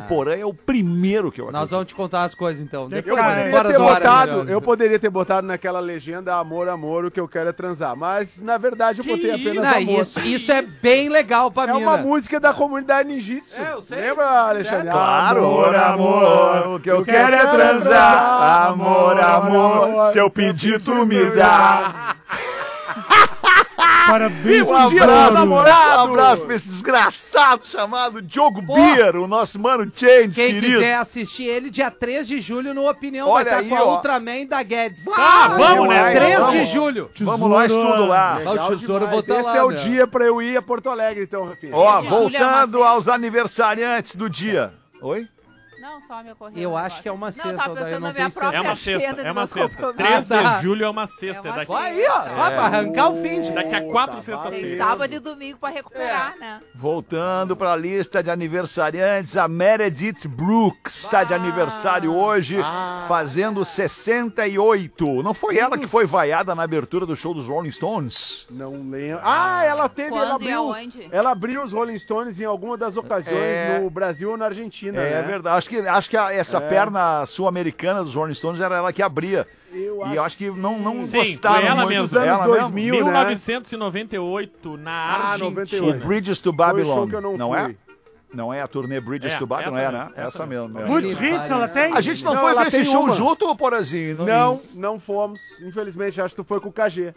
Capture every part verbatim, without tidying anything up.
Porã é o primeiro que eu acredito. Nós vamos te contar as coisas, então. Eu Depois, poderia fora ter do ar, botado, melhor. eu poderia ter botado naquela legenda amor, amor, o que eu quero é transar. Mas, na verdade, eu Que botei isso? apenas Não, amor. isso, isso é bem legal pra É mim, uma né? música da comunidade ninjitsu. É, eu sei. Lembra, Alexandre? Claro, Amor, amor, o que eu quero é transar. Amor, amor, seu pedido me dá. Parabéns, Um abraço, namorado. namorado. Um abraço pra esse desgraçado chamado Diogo Pô. Beer, o nosso mano Change, Quem querido. quiser assistir ele, dia três de julho, no Opinião, Olha vai aí, estar com a ó. Ultraman da Guedes. Ah, vamos, né? demais, três de vamos. julho. Vamos nós tudo lá. Ah, o tesouro demais. botar Esse lá, é o né? dia pra eu ir a Porto Alegre, então, Rafinha. Ó, de julho é uma voltando sexta. aos aniversariantes do dia. Oi? Não, só me ocorreu. Eu um acho negócio. que é uma Não, sexta, eu tava daí eu pensando não na minha tenho própria É uma agenda sexta, dos é uma meus sexta. compromissos. três Ah, tá. de julho é uma sexta. É uma daqui, Vai aí, ó. Vai pra arrancar o fim de... daqui a quatro Tá sextas-feiras. Tem sábado e domingo pra recuperar, né? Voltando para a lista de aniversariantes, a Meredith Brooks está de aniversário hoje, fazendo sessenta e oito. Não foi ela que foi vaiada na abertura do show dos Rolling Stones? Não lembro. Ah, ela teve, Quando ela e abriu. aonde? Ela abriu os Rolling Stones em alguma das ocasiões É. no Brasil ou na Argentina, É né? verdade. Acho que, acho que a- essa perna sul-americana dos Rolling Stones era ela que abria. Eu E eu acho que não, não Sim, gostaram foi ela muito mesmo. dela Anos dois mesmo. mil. mil novecentos e noventa e oito, na Ah, Argentina. noventa e O oito. Bridges to Foi o Babylon. show que eu não, Não fui. é? Não é a turnê Bridges É, to Babylon, essa é, mesmo, né? Essa, essa mesmo. mesmo. é. Muitos hits ela tem? A gente não, Não, foi ela ver esse tem show uma. junto, Porazinho? Não, não fomos. Infelizmente, acho que tu foi com o K G.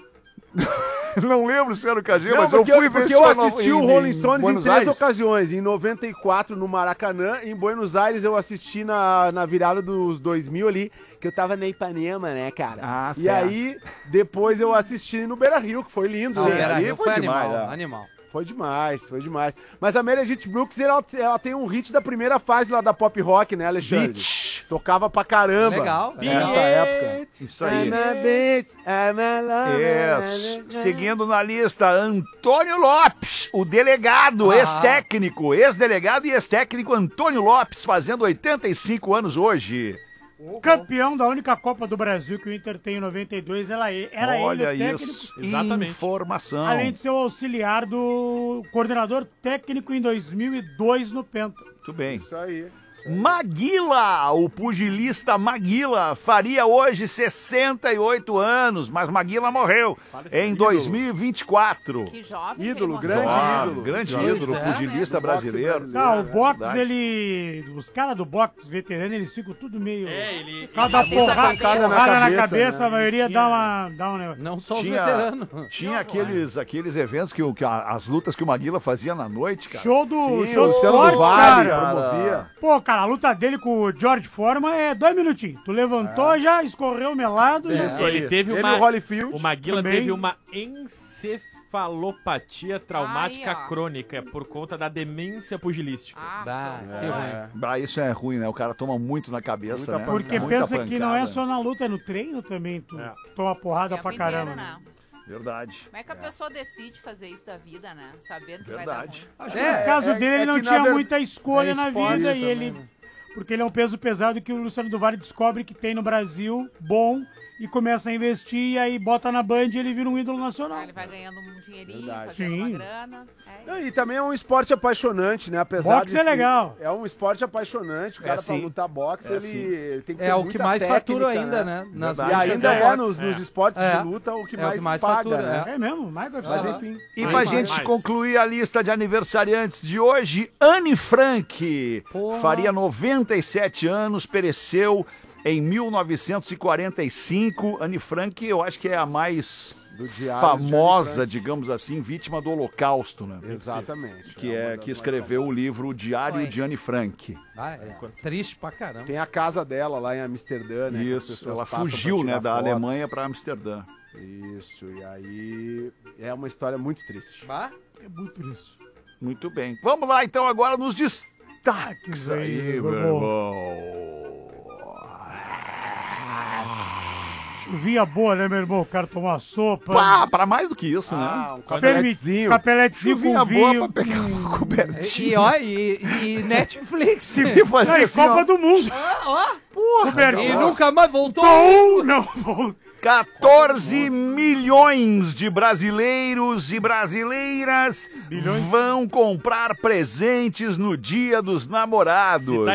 Não lembro se era o K G, Não, mas eu porque fui ver porque esse eu show no- assisti em- o Rolling em Stones em Buenos três Aires. ocasiões. Em noventa e quatro no Maracanã, em Buenos Aires eu assisti na, na virada dos dois mil ali, que eu tava na Ipanema, né, cara? Ah, e fé. aí, depois eu assisti no Beira Rio, que foi lindo. Não, Sim, né? Beira ali Rio foi foi demais, animal, é. animal. Foi demais, foi demais. Mas a Meredith Brooks, ela, ela tem um hit da primeira fase lá da pop rock, né, Alexandre? Bitch. Tocava pra caramba. Legal. Nessa época. Isso aí. I'm a bitch, I'm a lover. Isso. Seguindo na lista, Antônio Lopes, o delegado, Ah. ex-técnico, ex-delegado e ex-técnico Antônio Lopes, fazendo oitenta e cinco anos hoje. Campeão da única Copa do Brasil que o Inter tem em noventa e dois, ela, era Olha ele o técnico. isso. Exatamente. Informação. Além de ser o auxiliar do coordenador técnico em dois mil e dois no Penta. Muito bem. Isso aí. Maguila, o pugilista Maguila, faria hoje sessenta e oito anos, mas Maguila morreu em dois mil e vinte e quatro. Que jovem. que Ídolo, ele grande morreu. Ah, ídolo. grande Pois ídolo, é, pugilista né? brasileiro. Boxe Não, o boxe, verdade. ele. Os caras do boxe veterano, eles ficam tudo meio. É, ele... Cada Cabeça porrada, na cabeça, porrada na né? cabeça, a maioria Tinha- dá, uma, dá um negócio. Não só os Tinha, veteranos. tinha aqueles, aqueles eventos que, o- que a- as lutas que o Maguila fazia na noite, cara. Show do. Sim, show o do Luciano esporte, do Vale, cara. promovia. Pô, cara, a luta dele com o George Foreman é dois minutinhos. Tu levantou, já escorreu o melado. É. já- Ele teve Ele e uma... o Holyfield. O Maguila também. teve uma encefalopatia traumática Aí, ó. crônica por conta da demência pugilística. Ah, Bah, pronto. que ruim. Ah, isso é ruim, né? O cara toma muito na cabeça, Muita né? Porque Muita pensa que não é pancada. só na luta, é no treino também. Tu É. toma porrada Tempo pra inteiro, caramba. né? Verdade. Como é que a pessoa decide fazer isso da vida, né? Sabendo que vai dar Verdade. ruim. Acho que É, no caso é- dele, é ele não que na tinha ver- muita escolha é na esporte vida e também, ele. né? Porque ele é um peso pesado que o Luciano do Vale descobre que tem no Brasil, bom, e começa a investir, e aí bota na Band e ele vira um ídolo nacional. Aí ele vai ganhando um dinheirinho, Verdade. fazendo uma Sim. grana. É Não, isso. E também é um esporte apaixonante, né? Apesar Boxe de é ser- legal. É um esporte apaixonante. O cara, É, pra sim. lutar boxe, É, ele, sim. ele tem que ter É o muita que mais técnica, fatura ainda, né? Nas Verdade. E lutas ainda é é, boxe. nos, É. nos esportes É. de luta o que, É o mais, que mais paga, fatura, né? É mesmo, mais vai Mas falar. enfim. E Bem pra mais. gente Mais. concluir a lista de aniversariantes de hoje, Anne Frank Porra. faria noventa e sete anos, pereceu em mil novecentos e quarenta e cinco. Anne Frank, eu acho que é a mais Do Diário famosa, de Anne digamos assim, vítima do Holocausto, né? Frank. Exatamente. Que uma é das que mais escreveu o livro Diário Foi. de Anne Frank. Ah, é triste pra caramba. Tem a casa dela lá em Amsterdã, né? que as Isso, pessoas ela passam pra fugiu, né, tirar da foto. Alemanha para Amsterdã. Isso, e aí é uma história muito triste. Bah? É muito isso. Muito bem. Vamos lá então agora nos destaques Destaques aí, aí, meu meu irmão. Chuvinha boa, né, meu irmão? O cara tomou uma sopa. Pá, para mais do que isso, Ah, né? um Permite, capeletezinho. capeletezinho Chuvinha com boa vinho. pra pegar uma cobertinha. E, ó, e, e Netflix. Se me fazer Não, e assim, Copa ó, do Mundo. porra, Cobertinho. E nunca mais voltou. Tom, não, vou- quatorze milhões de brasileiros e brasileiras Bilhões? vão comprar presentes no Dia dos Namorados.